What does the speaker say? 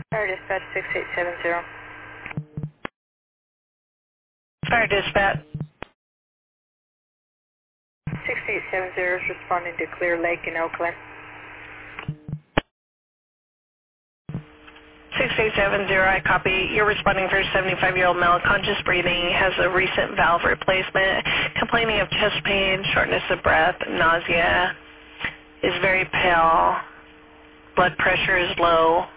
Fire dispatch 6870. Fire dispatch. 6870 is responding to Clear Lake in Oakland. 6870, I copy. You're responding for a 75-year-old male, conscious breathing, has a recent valve replacement, complaining of chest pain, shortness of breath, nausea, is very pale, blood pressure is low.